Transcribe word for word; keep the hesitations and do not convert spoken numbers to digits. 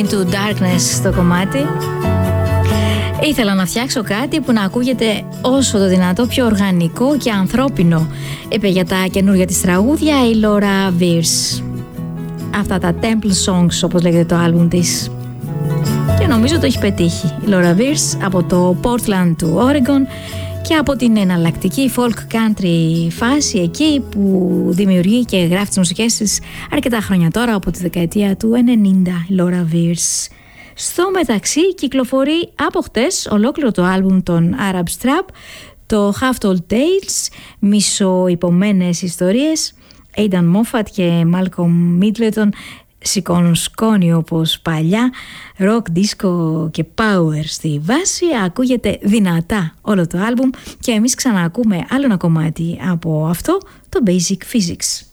Into Darkness το κομμάτι. Ήθελα να φτιάξω κάτι που να ακούγεται όσο το δυνατό πιο οργανικό και ανθρώπινο. Είπε για τα καινούργια της τραγούδια η Laura Veirs. Αυτά τα Temple Songs, όπως λέγεται το άλμπουμ της. Και νομίζω το έχει πετύχει η Laura Veirs από το Portland του Oregon και από την εναλλακτική folk country φάση εκεί που δημιουργεί και γράφει τις μουσικές της αρκετά χρόνια τώρα, από τη δεκαετία του ενενήντα, η Laura Veirs. Στο μεταξύ κυκλοφορεί από χτες ολόκληρο το άλμπουμ των Arab Strap, το Half Told Tales, μισοϊπωμένες ιστορίες. Aidan Moffat και Malcolm Middleton σηκώνουν σκόνη όπως παλιά, rock, disco και power στη βάση. Ακούγεται δυνατά όλο το άλμπουμ και εμείς ξαναακούμε άλλο ένα κομμάτι από αυτό, το Basic Physics.